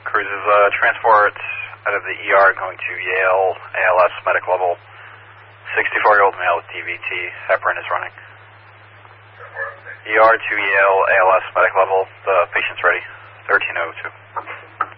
Cruises, transport out of the ER going to Yale, ALS, medic level. 64-year-old male with DVT, heparin is running. ER to Yale, ALS, medic level. The patient's ready. 1302.